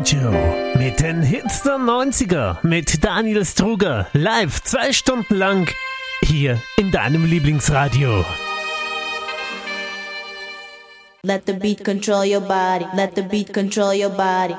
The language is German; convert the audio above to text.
Show mit den Hits der 90er mit Daniel Struger live 2 Stunden lang hier in deinem Lieblingsradio. Let the beat control your body. Let the beat control your body.